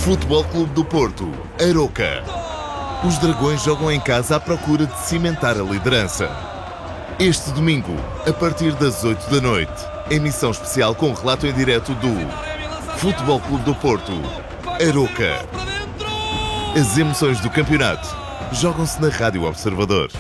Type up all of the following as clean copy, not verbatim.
Futebol Clube do Porto, Aroca. Os Dragões jogam em casa à procura de cimentar a liderança. Este domingo, a partir das 8 da noite, emissão especial com relato em direto do Futebol Clube do Porto, Aroca. As emoções do campeonato jogam-se na Rádio Observador.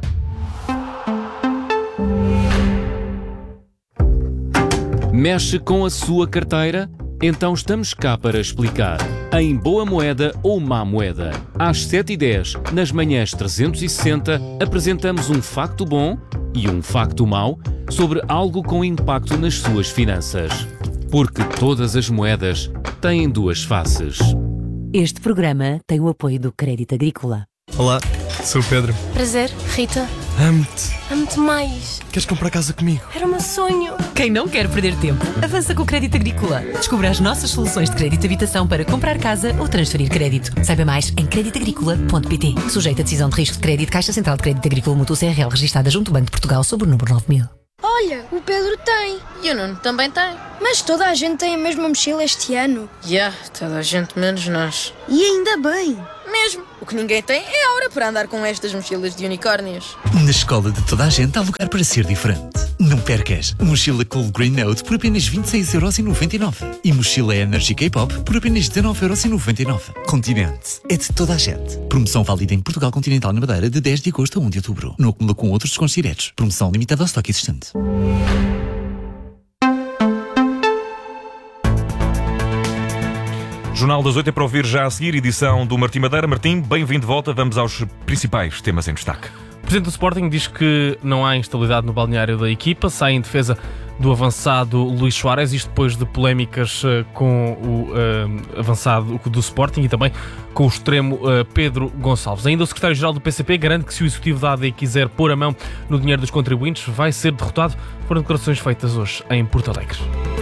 Mexe com a sua carteira? Então estamos cá para explicar. Em boa moeda ou má moeda. Às 7h10, nas manhãs 360, apresentamos um facto bom e um facto mau sobre algo com impacto nas suas finanças. Porque todas as moedas têm duas faces. Este programa tem o apoio do Crédito Agrícola. Olá, sou o Pedro. Prazer, Rita. Amo-te. Amo-te mais. Queres comprar casa comigo? Era o meu sonho. Quem não quer perder tempo, avança com o Crédito Agrícola. Descubra as nossas soluções de crédito de habitação para comprar casa ou transferir crédito. Saiba mais em creditagricola.pt. Sujeito a decisão de risco de crédito, Caixa Central de Crédito Agrícola Mútuo CRL, registada junto ao Banco de Portugal sob o número 9000. Olha, o Pedro tem. E o Nuno também tem. Mas toda a gente tem a mesma mochila este ano. Toda a gente menos nós. E ainda bem. Mesmo. O que ninguém tem é a hora para andar com estas mochilas de unicórnios. Na escola de toda a gente há lugar para ser diferente. Não percas! Mochila Cool Green Note por apenas 26,99€. E mochila Energy K-Pop por apenas 19,99€. Continente. É de toda a gente. Promoção válida em Portugal Continental na Madeira de 10 de agosto a 1 de outubro. Não acumula com outros descontos diretos. Promoção limitada ao estoque existente. Jornal das 8 é para ouvir já a seguir, edição do Martim Madeira. Martim, bem-vindo de volta. Vamos aos principais temas em destaque. O Presidente do Sporting diz que não há instabilidade no balneário da equipa, sai em defesa do avançado Luís Soares, isto depois de polémicas com o avançado do Sporting e também com o extremo Pedro Gonçalves. Ainda o secretário-geral do PCP garante que se o executivo da AD quiser pôr a mão no dinheiro dos contribuintes, vai ser derrotado. Foram declarações feitas hoje em Porto Alegre.